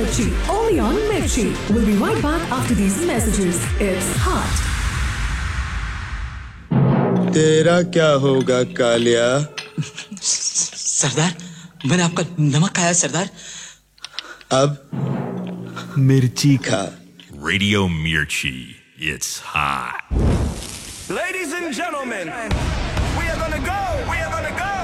Mirchi. Only on Mirchi. We'll be right back after these messages. It's hot. तेरा क्या होगा कालिया? सरदार, मैंने आपका नमक खाया सरदार. अब मिर्ची खा. Radio Mirchi. It's hot. Ladies and gentlemen, we are gonna go.